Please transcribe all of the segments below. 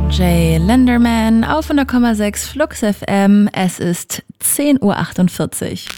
Jay Lenderman auf 100,6 Flux FM. Es ist 10.48 Uhr.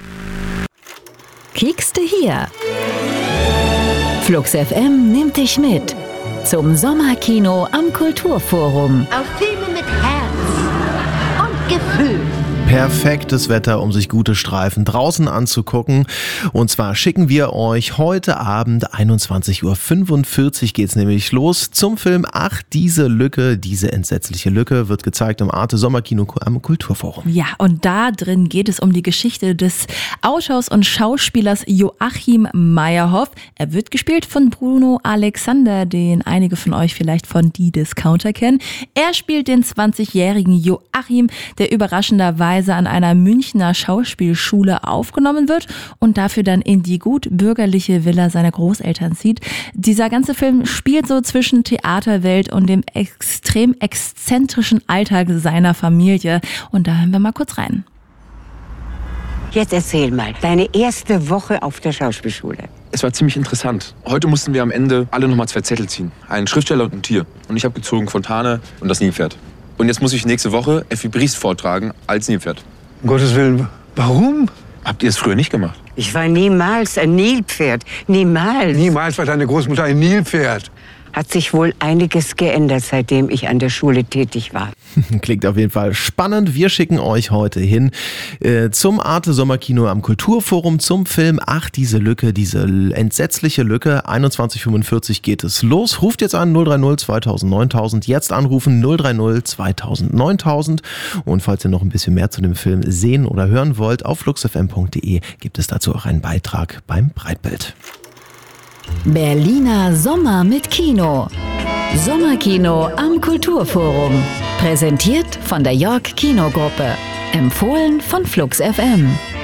Kiekste hier. Flux FM nimmt dich mit zum Sommerkino am Kulturforum. Auf Filme mit Herz und Gefühl. Perfektes Wetter, um sich gute Streifen draußen anzugucken. Und zwar schicken wir euch heute Abend 21.45 Uhr geht's nämlich los zum Film Ach, diese Lücke, diese entsetzliche Lücke wird gezeigt im Arte Sommerkino am Kulturforum. Ja, und da drin geht es um die Geschichte des Autors und Schauspielers Joachim Meyerhoff. Er wird gespielt von Bruno Alexander, den einige von euch vielleicht von Die Discounter kennen. Er spielt den 20-jährigen Joachim, der überraschenderweise an einer Münchner Schauspielschule aufgenommen wird und dafür dann in die gut bürgerliche Villa seiner Großeltern zieht. Dieser ganze Film spielt so zwischen Theaterwelt und dem extrem exzentrischen Alltag seiner Familie. Und da hören wir mal kurz rein. Jetzt erzähl mal, deine erste Woche auf der Schauspielschule. Es war ziemlich interessant. Heute mussten wir am Ende alle nochmal 2 Zettel ziehen. Einen Schriftsteller und ein Tier. Und ich habe gezogen Fontane und das Nilpferd. Und jetzt muss ich nächste Woche Effi Briest vortragen als Nilpferd. Um Gottes Willen, warum? Habt ihr es früher nicht gemacht? Ich war niemals ein Nilpferd. Niemals. Niemals war deine Großmutter ein Nilpferd. Hat sich wohl einiges geändert, seitdem ich an der Schule tätig war. Klingt auf jeden Fall spannend. Wir schicken euch heute hin zum Arte Sommerkino am Kulturforum zum Film Ach, diese Lücke, diese entsetzliche Lücke. 21.45 Uhr geht es los. Ruft jetzt an 030 2000 9000. Jetzt anrufen 030 2000 9000. Und falls ihr noch ein bisschen mehr zu dem Film sehen oder hören wollt, auf fluxfm.de gibt es dazu auch einen Beitrag beim Breitbild. Berliner Sommer mit Kino. Sommerkino am Kulturforum. Präsentiert von der York Kinogruppe. Empfohlen von Flux FM.